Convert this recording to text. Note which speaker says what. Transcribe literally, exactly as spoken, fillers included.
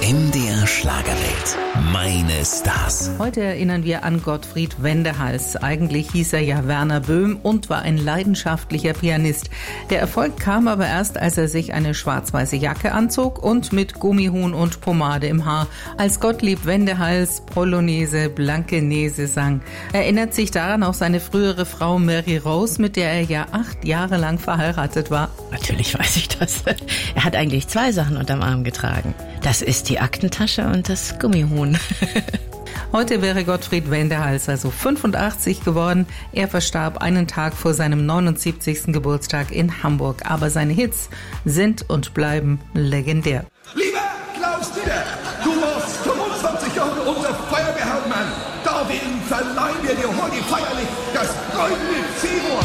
Speaker 1: M D R Schlagerwelt. Meine Stars.
Speaker 2: Heute erinnern wir an Gottfried Wendehals. Eigentlich hieß er ja Werner Böhm und war ein leidenschaftlicher Pianist. Der Erfolg kam aber erst, als er sich eine schwarz-weiße Jacke anzog und mit Gummihuhn und Pomade im Haar als Gottlieb Wendehals Polonaise Blankenese sang. Erinnert sich daran auch seine frühere Frau Mary Rose, mit der er ja acht Jahre lang verheiratet war.
Speaker 3: Natürlich weiß ich das. Er hat eigentlich zwei Sachen unterm Arm getragen. Das ist die Aktentasche und das Gummihuhn.
Speaker 2: Heute wäre Gottfried Wendehals also fünfundachtzig geworden. Er verstarb einen Tag vor seinem neunundsiebzigsten Geburtstag in Hamburg. Aber seine Hits sind und bleiben legendär.
Speaker 4: Lieber Klaus Dieter, du warst fünfundzwanzig Jahre unser Feuerwehrhauptmann. Deswegen verleihen wir dir heute feierlich das Goldene Seymour.